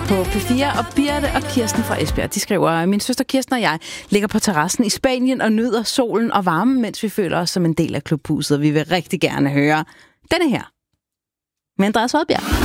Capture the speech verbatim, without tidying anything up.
på P fire, og Birte og Kirsten fra Esbjerg, de skriver, min søster Kirsten og jeg ligger på terrassen i Spanien og nyder solen og varmen, mens vi føler os som en del af klubhuset. Vi vil rigtig gerne høre denne her med Andreas Odbjerg.